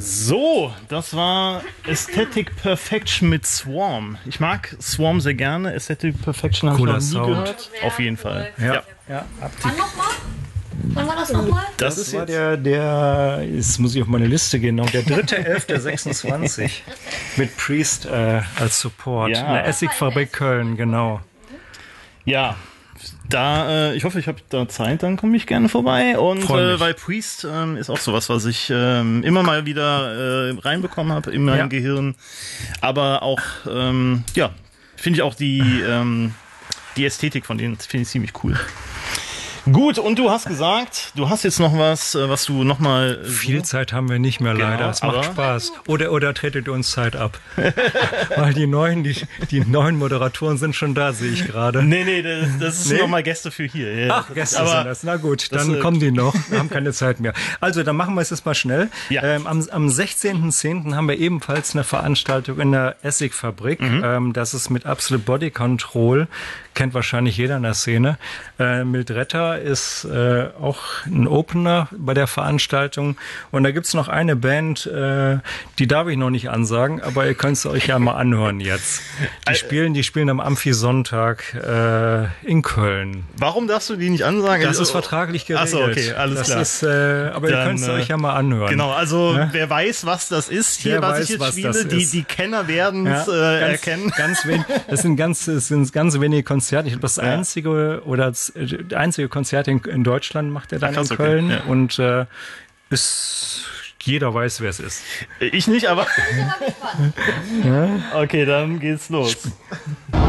So, das war Aesthetic Perfection mit Swarm. Ich mag Swarm sehr gerne. Aesthetic Perfection habe ich noch nie gehört. Auf jeden Fall. Ja. Wann nochmal? Wann war das nochmal? Das war jetzt muss ich auf meine Liste gehen, noch der 3.11.26 mit Priest als Support. Ja. In der Essigfabrik Köln, genau. Ja, ich hoffe, ich habe da Zeit, dann komme ich gerne vorbei. Und weil Priest ist auch sowas, was ich immer mal wieder reinbekommen habe in mein Gehirn. Aber auch, finde ich auch die Ästhetik von denen finde ich ziemlich cool. Gut, und du hast gesagt, du hast jetzt noch was du nochmal... Viel Zeit haben wir nicht mehr, leider. Es macht Spaß. Oder tretet uns Zeit ab. Weil die neuen Moderatoren sind schon da, sehe ich gerade. Nee, das ist nochmal Gäste für hier. Ja, ach, Gäste sind das. Na gut, dann kommen die noch. Wir haben keine Zeit mehr. Also, dann machen wir es jetzt mal schnell. Ja. Am 16.10. haben wir ebenfalls eine Veranstaltung in der Essigfabrik. Das ist mit Absolute Body Control. Kennt wahrscheinlich jeder in der Szene. Mildretta ist auch ein Opener bei der Veranstaltung. Und da gibt's noch eine Band, die darf ich noch nicht ansagen, aber ihr könnt es euch ja mal anhören jetzt. Die spielen am Amphi-Sonntag in Köln. Warum darfst du die nicht ansagen? Das ist vertraglich geregelt. Achso, okay, alles klar. Aber ihr könnt es euch ja mal anhören. Genau, also wer weiß, was das ist hier, was ich jetzt spiele, die Kenner werden es erkennen. Das sind ganz wenige Konzerte. Ich glaube, das einzige Konzert in Deutschland macht er dann in Köln. Ja. Und jeder weiß, wer es ist. Ich nicht, aber... Okay, dann geht's los.